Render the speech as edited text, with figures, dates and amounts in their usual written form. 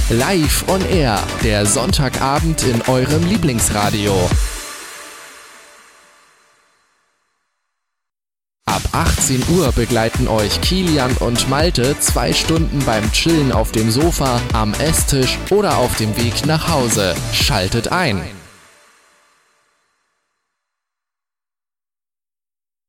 Live on Air, der Sonntagabend in eurem Lieblingsradio. Ab 18 Uhr begleiten euch Kilian und Malte 2 Stunden beim Chillen auf dem Sofa, am Esstisch oder auf dem Weg nach Hause. Schaltet ein!